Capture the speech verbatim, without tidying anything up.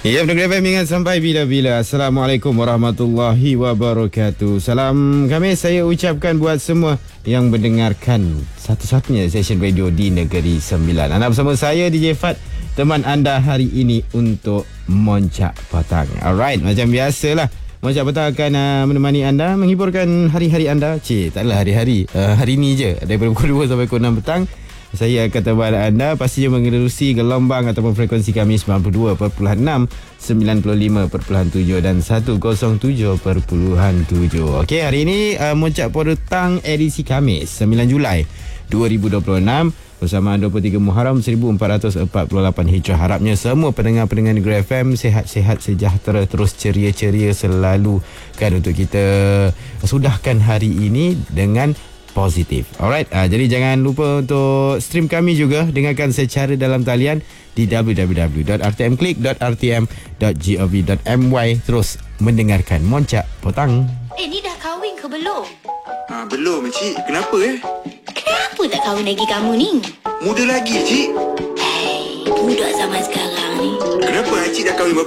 Ya, Negeri F M ingat sampai bila-bila. Assalamualaikum warahmatullahi wabarakatuh. Salam kami saya ucapkan buat semua yang mendengarkan satu-satunya session radio di Negeri Sembilan. Anda bersama saya D J Fat, teman anda hari ini untuk Moncak Petang. Alright, macam biasalah, Moncak Petang akan uh, menemani anda, menghiburkan hari-hari anda. Cik, taklah hari-hari, uh, hari ni je, daripada pukul dua sampai pukul enam petang. Saya akan tebal anda pastinya mengerusi gelombang ataupun frekuensi kami sembilan puluh dua perpuluhan enam, sembilan puluh lima perpuluhan tujuh dan seratus tujuh perpuluhan tujuh. Okey, hari ini uh, Moncak Petang edisi Khamis sembilan Julai dua ribu dua puluh enam bersama dua puluh tiga Muharram seribu empat ratus empat puluh lapan Hijrah. Harapnya semua pendengar-pendengar Negeri F M sihat-sihat, sejahtera, terus ceria-ceria selalu kan, untuk kita sudahkan hari ini dengan positif. Alright, uh, jadi jangan lupa untuk stream kami juga, dengarkan secara dalam talian di w w w dot r t m click dot r t m dot gov dot m y. Terus mendengarkan Moncak Petang. Eh, ni dah kahwin ke belum? Ha, belum, Cik. Kenapa eh? Kenapa tak kahwin lagi kamu ni? Muda lagi, Cik. Hei, budak zaman sekarang ni. Kenapa Cik dah kahwin berapa